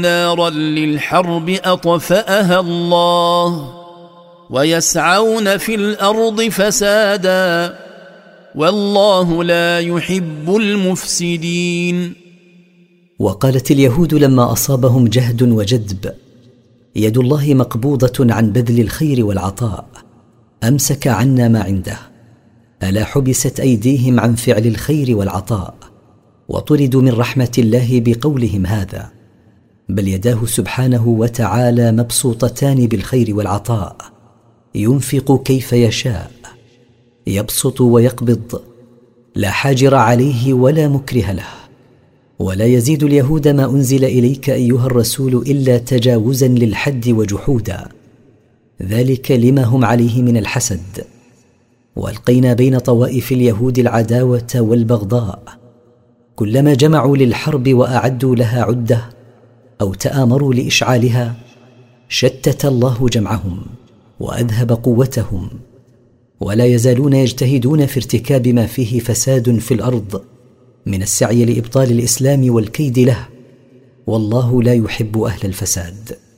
نارا للحرب أطفأها الله ويسعون في الأرض فسادا والله لا يحب المفسدين. وقالت اليهود لما أصابهم جهد وجدب: يد الله مقبوضة عن بذل الخير والعطاء، أمسك عنا ما عنده. ألا حبست أيديهم عن فعل الخير والعطاء وطردوا من رحمة الله بقولهم هذا؟ بل يداه سبحانه وتعالى مبسوطتان بالخير والعطاء، ينفق كيف يشاء، يبسط ويقبض، لا حاجر عليه ولا مكره له. ولا يزيد اليهود ما أنزل إليك أيها الرسول إلا تجاوزا للحد وجحودا، ذلك لما هم عليه من الحسد. وألقينا بين طوائف اليهود العداوة والبغضاء، كلما جمعوا للحرب وأعدوا لها عدة أو تآمروا لإشعالها شتت الله جمعهم وأذهب قوتهم، ولا يزالون يجتهدون في ارتكاب ما فيه فساد في الأرض من السعي لإبطال الإسلام والكيد له، والله لا يحب أهل الفساد.